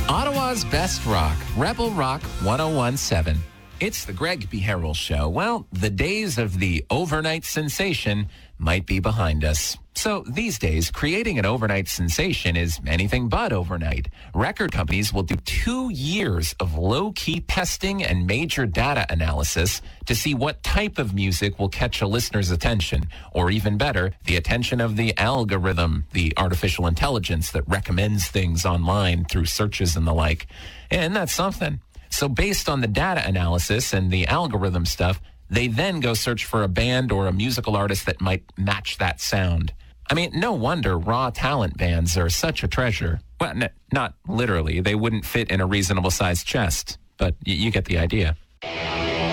Ottawa's best rock, Rebel Rock 1017. It's the Greg Beharrell Show. Well, the days of the overnight sensation might be behind us. So these days, creating an overnight sensation is anything but overnight. Record companies will do 2 years of low-key testing and major data analysis to see what type of music will catch a listener's attention, or even better, the attention of the algorithm, the artificial intelligence that recommends things online through searches and the like. And that's something. So based on the data analysis and the algorithm stuff, they then go search for a band or a musical artist that might match that sound. I mean, no wonder raw talent bands are such a treasure. Well, not literally. They wouldn't fit in a reasonable sized chest, but you get the idea.